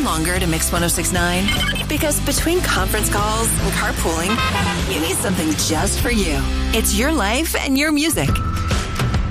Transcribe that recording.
longer to Mix 106.9? Because between conference calls and carpooling, you need something just for you. It's your life and your music.